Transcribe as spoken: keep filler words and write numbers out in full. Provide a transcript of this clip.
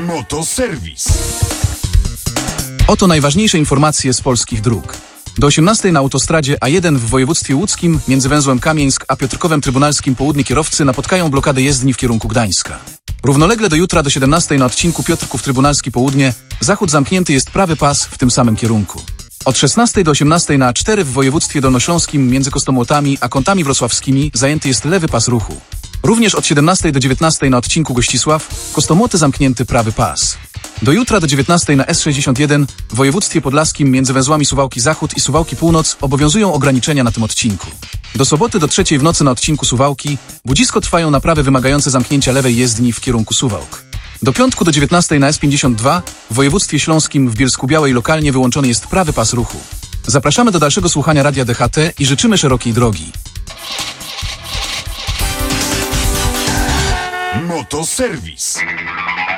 Motoserwis. Oto najważniejsze informacje z polskich dróg. Do osiemnastej na autostradzie A jeden w województwie łódzkim między węzłem Kamieńsk a Piotrkowem Trybunalskim południe kierowcy napotkają blokadę jezdni w kierunku Gdańska. Równolegle do jutra do siedemnastej na odcinku Piotrków Trybunalski Południe zachód zamknięty jest prawy pas w tym samym kierunku. Od szesnastej do osiemnastej na A cztery w województwie dolnośląskim między Kostomłotami a Kątami Wrocławskimi zajęty jest lewy pas ruchu. Również od siedemnastej do dziewiętnastej na odcinku Gościsław, Kostomłoty zamknięty prawy pas. Do jutra do dziewiętnastej na S sześćdziesiąt jeden w województwie podlaskim między węzłami Suwałki Zachód i Suwałki Północ obowiązują ograniczenia na tym odcinku. Do soboty do trzeciej w nocy na odcinku Suwałki Budzisko trwają naprawy wymagające zamknięcia lewej jezdni w kierunku Suwałk. Do piątku do dziewiętnastej na S pięćdziesiąt dwa w województwie śląskim w Bielsku-Białej lokalnie wyłączony jest prawy pas ruchu. Zapraszamy do dalszego słuchania Radia D H T i życzymy szerokiej drogi. Motoserwis.